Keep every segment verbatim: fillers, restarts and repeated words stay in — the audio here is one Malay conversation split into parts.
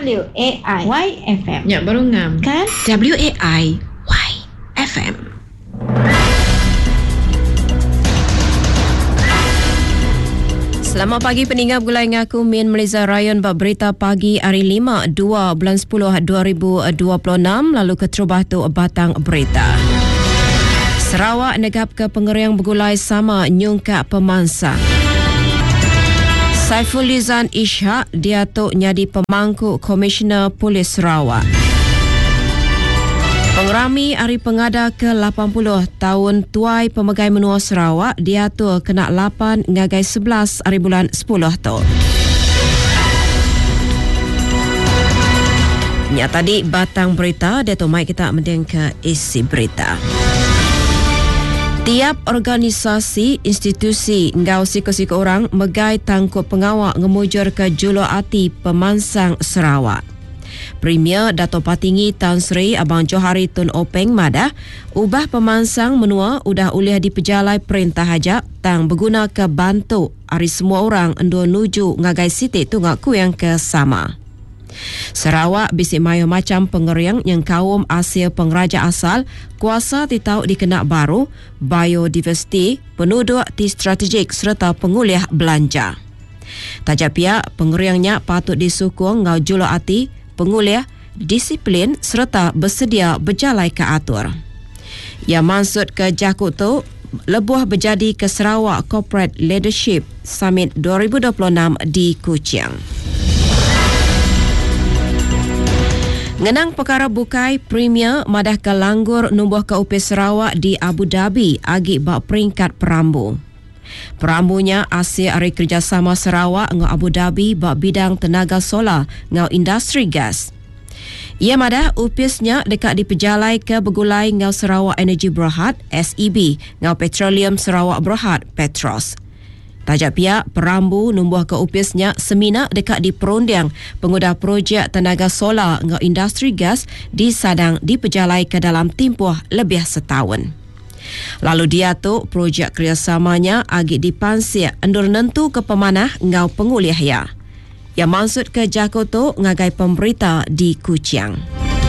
W A I Y F M. Ya, baru ngam. Kan? W A I Y F M. Selamat pagi pendengar Gulai Ngaku Min Malaysia Ryan bab berita pagi hari lima dua bulan sepuluh dua ribu dua puluh enam lalu ke terubah tu batang berita. Sarawak negap ke pengeriang bergulai sama nyungkak pemansang. Saiful Lizan Ishak diatuk nyadi pemangku Komisioner Polis Sarawak. Pengerami Hari Pengada ke lapan puluh tahun Tuai Pemegai Menua Sarawak diatur kena lapan ngagai sebelas hari bulan sepuluh tu. Ini tadi batang berita, Dato' Mai kita mendeng ke isi berita. Tiap organisasi, institusi, ngau siko-siko orang megai tangkup pengawak ngemujur ke Juluati Pemansang Sarawak. Premier Dato' Patinggi Tan Sri Abang Johari Tun Openg Madah, ubah pemansang menua udah ulih dipejalai perintah hajak tang berguna ke bantu hari semua orang endo nuju ngagai siti tu ngaku yang ke sama. Sarawak bisik mayo macam pengeriang yang kaum Asia Pengraja asal kuasa titau dikenak baru, biodiversiti, penduduk ti strategik serta penguliah belanja. Tajak pihak pengeriangnya patut disukung ngau Juluati penguliah, disiplin serta bersedia berjalai ke atur. Yang maksud ke jakut tu lebuh berjadi ke Sarawak Corporate Leadership Summit dua ribu dua puluh enam di Kuching. Ngenang perkara bukai Premier madah ke langgur numbuh ke U P Sarawak di Abu Dhabi agi bak peringkat perambu. Perambunya asyik hari kerjasama Sarawak ngau Abu Dhabi bak bidang tenaga solar ngau industri gas. Ia madah U P S-nya dekat dipejalai ke bergulai ngau Sarawak Energy Berhad S E B ngau Petroleum Sarawak Berhad Petros. Tajak pihak perambu numbuh ke U P S-nya seminar dekat di perundiang pengudah projek tenaga solar ngau industri gas di Sadang dipejalai ke dalam tempoh lebih setahun. Lalu dia tu projek kerjasamanya agi dipansir endur nentu ke pemanah ngau penguliah ya. Yang maksud ke Jako tu ngagai pemberita di Kuching.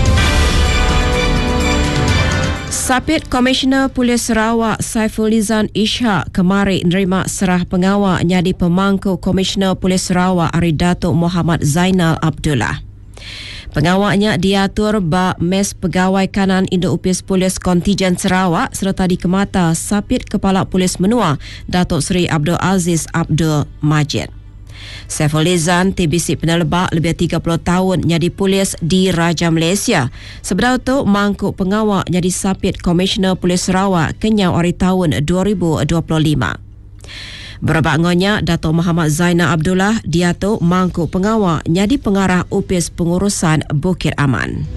Sapit Komisioner Polis Sarawak Saiful Lizan Ishak kemari nerima serah pengawal nyadi pemangku Komisioner Polis Sarawak Ari Datuk Muhammad Zainal Abdullah. Pengawaknya diatur bak Mes Pegawai Kanan Indo-U P S Polis Kontijen Sarawak serta dikemata Sapit Kepala Polis Menua Datuk Seri Abdul Aziz Abdul Majid. Saiful Lizan T B C penelebak lebih tiga puluh tahun nyadi polis di Raja Malaysia. Sebelum itu mangkuk pengawak nyadi Sapit Komisioner Polis Sarawak kenyau hari tahun dua ribu dua puluh lima. Berbakngonya Datuk Muhammad Zainal Abdullah diatuk mangkuk pengawal nyadi pengarah U P S Pengurusan Bukit Aman.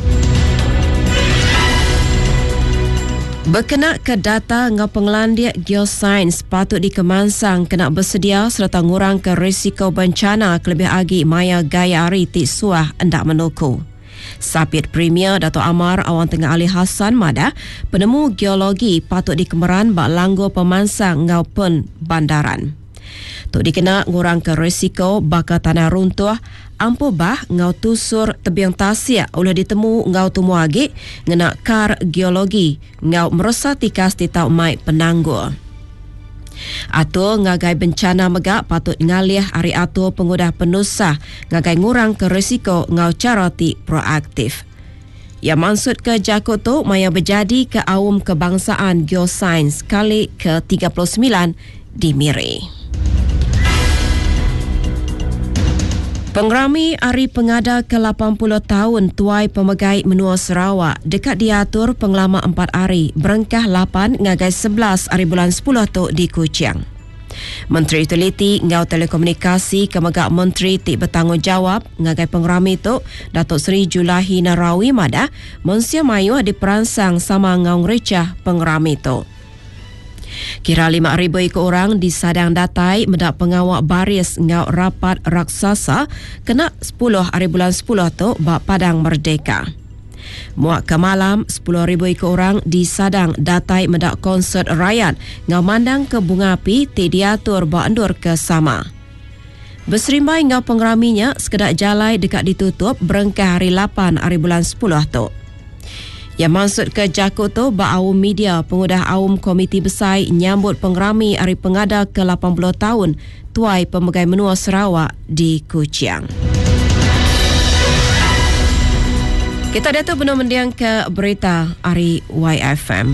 Berkenaan ke data ngau pengelandiak geosains patut dikemansang kena bersedia serta ngurang ke risiko bencana kelebih agi maya gaya hari ti suah endak menuku. Sapit Premier Dato' Amar Awang Tengah Ali Hassan Madah, penemu geologi patut dikemeran bak langgur pemansang ngau pen bandaran. Tuk dikena ngurang ke risiko bakal tanah runtuh, ampuh bah ngau tusur tebing tasik ulah ditemu ngau tumu agi ngena kar geologi ngau merosa tikas titau mai penanggur. Atur ngagai bencana megak patut ngalih hari atur pengudah penusah ngagai ngurang ke risiko ngau cara ti proaktif. Yang maksud ke jakut tu maya berjadi ke awam kebangsaan geosains kali ke tiga puluh sembilan di Miri. Pengerami Hari Pengada ke lapan puluh tahun Tuai Pemegai Menua Sarawak dekat diatur pengelama empat hari berengkah lapan ngagai sebelas hari bulan sepuluh tu di Kuching. Menteri Utiliti ngau Telekomunikasi Kemegak Menteri Ti Bertanggungjawab ngagai pengerami tu Datuk Seri Julahi Narawi Madah mensia mayu diperansang sama ngau recah pengerami tu. Kira lima ribu ikut orang di Sadang Datai mendak pengawak baris ngau rapat raksasa kena sepuluh hari bulan sepuluh tu bak Padang Merdeka. Muak ke malam sepuluh ribu ikut orang di Sadang Datai mendak konsert rakyat ngau mandang ke bunga api ti diatur bak endur ke sama. Berserimbai ngau pengeraminya sekedak jalai dekat ditutup berengkah hari lapan hari bulan sepuluh tu. Yang maksud ke Jakut tu, Ba'awum Media, pengudah awam Komiti Besar nyambut pengerami hari pengada ke lapan puluh tahun Tuai Pemegai Menua Sarawak di Kuching. Kita datuk benar mendiang ke berita hari Y F M.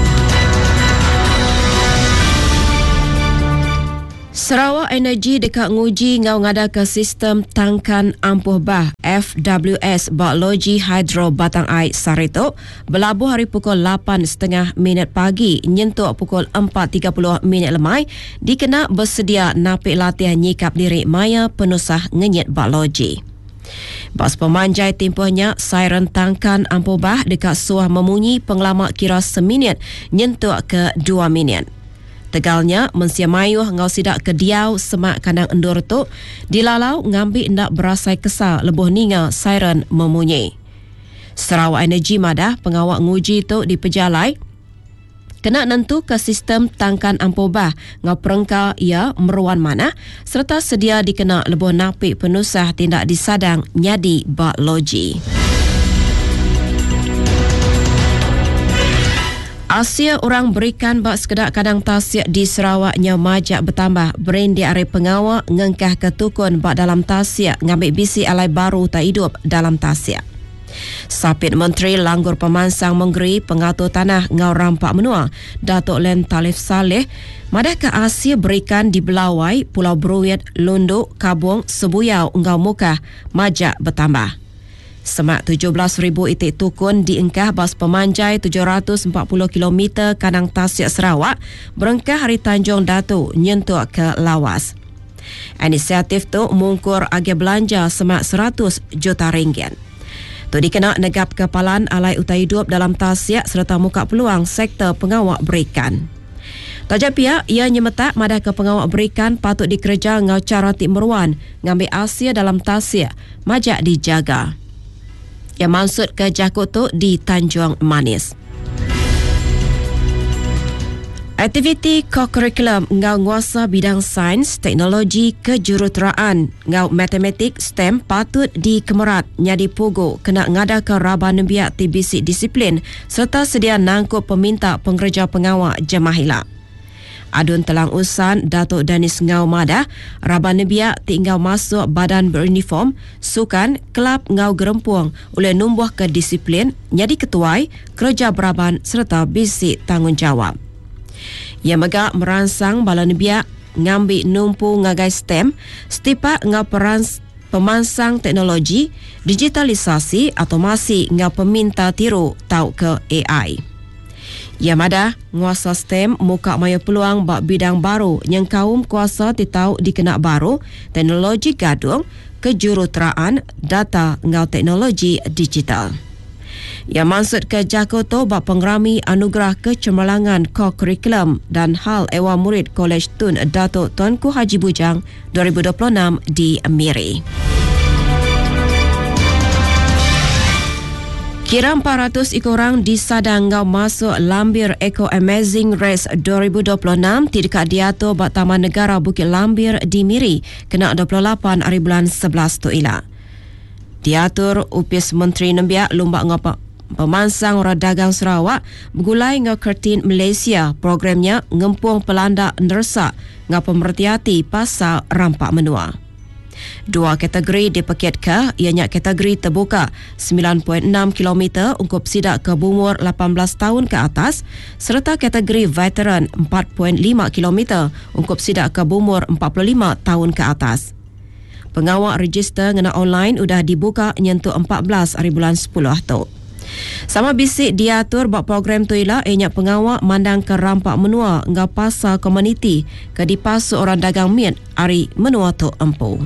Sarawak Energy dekat nguji ngau ngada ke sistem tangkan ampuh bah F W S bak loji hidro batang air Sarito berlabuh hari pukul lapan tiga puluh minit pagi nyentuk pukul empat tiga puluh minit lemai dikena bersedia napik latihan nyikap diri maya penusah ngenyit bak loji. Bas pemanjai tempohnya siren tangkan ampuh bah dekat suah memunyi pengelama kira seminit nyentuk ke dua minit. Tegalnya mensia mayuh ngau sidak ke diau semak kandang endur tu dilalau ngambil ndak berasai kesal lebuh ninga siren memunyi. Sarawak Energy madah pengawak nguji tu di pejalai kena nentu ke sistem tangkan ampuh bah ngau perengka ia meruan mana serta sedia dikena lebuh napik penusah tindak disadang nyadi bak loji. Asia orang berikan bak sekedak kadang tasik di Sarawaknya majak bertambah brain di area pengawak ngengkah ketukun bak dalam tasik ngambil bisi alai baru tak hidup dalam tasik. Sapit Menteri Langgur Pemansang Menggeri Pengatur Tanah Ngau Rampak Menua Datuk Len Talif Saleh madah ke Asia berikan di Belawai, Pulau Bruit, Lunduk, Kabung, Sebuyau, Ngau Mukah majak bertambah. Semak tujuh belas ribu itik tukun diengkah bas pemanjai tujuh ratus empat puluh kilometer Kanang Tasik Sarawak berengkah hari Tanjung Datu nyentuk ke Lawas. Inisiatif tu mungkur agi belanja semak seratus juta ringgit. Tu dikena negap kepalan alai utai hidup dalam Tasik serta muka peluang sektor pengawak berikan. Tajak pihak, ia nyemetak madah ke pengawak berikan patut dikerja ngau cara tikmeruan ngambil Asia dalam Tasik majak dijaga. Yang maksud ke Jakut tu di Tanjung Manis. Aktiviti ko-kurikulum ngau nguasa bidang sains, teknologi, kejuruteraan, ngau matematik, STEM patut dikemerat nyadi pogo kena ngada ke raba nembiak tibisi disiplin serta sedia nangkup peminta pengerja pengawak jemahila. Adun telang usan Datuk Danis Ngau Madah, raba nebiak tinggal masuk badan beruniform, sukan, kelab Ngau Gerempuang oleh numbuh ke disiplin, nyadi ketuai, kerja beraban serta bisi tanggungjawab. Ia megak merangsang bala nebiak ngambil numpu ngagai STEM, setipak ngau perans pemansang teknologi, digitalisasi atau masih ngau peminta tiru tau ke A I. Ia madah nguasa STEM muka maya peluang bak bidang baru yang kaum kuasa titau dikena baru, teknologi gadung, kejuruteraan, data ngau teknologi digital. Ia maksud ke Jakarta bak pengerami anugerah kecemerlangan ko-kurikulum dan hal ewa murid Kolej Tun Datuk Tuanku Haji Bujang dua ribu dua puluh enam di Miri. Kira empat ratus orang disadang ngau masuk Lambir Eco Amazing Race dua ribu dua puluh enam tidak diatur bak Taman Negara Bukit Lambir di Miri kena dua puluh lapan hari bulan sebelas tu ila. Diatur upis Menteri Nembiak Lumbak Ngapa Pemansang Orang Dagang Sarawak bergulai ngau Kertin Malaysia programnya ngempung pelanda nersa ngau pemerhati pasal rampak menua. Dua kategori dipekit ke, ianya kategori terbuka sembilan perpuluhan enam kilometer untuk sidak ke umur lapan belas tahun ke atas serta kategori veteran empat perpuluhan lima kilometer untuk sidak ke umur empat puluh lima tahun ke atas. Pengawak register ngena online sudah dibuka nyentuh empat belas hari bulan sepuluh tu. Sama bisik diatur bak program tu ialah ianya pengawak mandang ke rampak menua ngau pasar komuniti ke dipasuk orang dagang mit hari menua tu empu.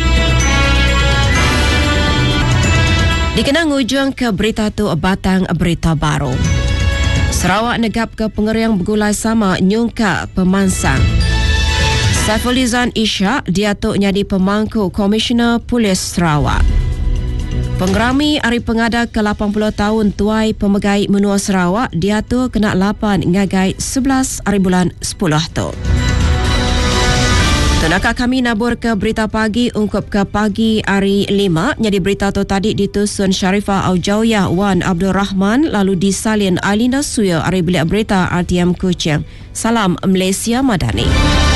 Dikenang ujung ke berita tu batang berita baru. Sarawak negap ke pengeriang bergulai sama nyungka pemansang. Saifulizan Isyak diatuk nyadi pemangku Komisioner Polis Sarawak. Pengerami hari pengada ke lapan puluh tahun Tuai Pemegai Menua Sarawak diatur kena lapan ngagai sebelas hari bulan sepuluh tu. Tunakah kami nabur ke berita pagi ungkup ke pagi hari lima. Jadi berita tu tadi ditusun Sharifah Aujauyah Wan Abdul Rahman lalu disalin Alina Suya hari bilik berita R T M Kuching. Salam Malaysia Madani.